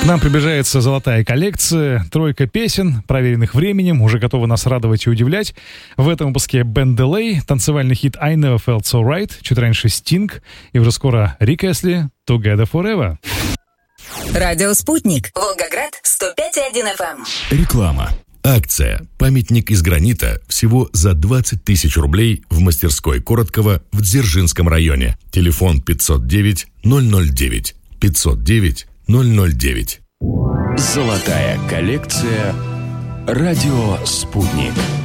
нам приближается золотая коллекция, тройка песен, проверенных временем, уже готовы нас радовать и удивлять. В этом выпуске Ben Delay, танцевальный хит I Never Felt So Right, чуть раньше Sting, и уже скоро Рик Эсли Together Forever. Радио «Спутник», Волгоград, 105,1 FM. Реклама. Акция «Памятник из гранита» всего за 20 тысяч рублей в мастерской Короткова в Дзержинском районе. Телефон 509-009. 509-009. Золотая коллекция «Радио Спутник».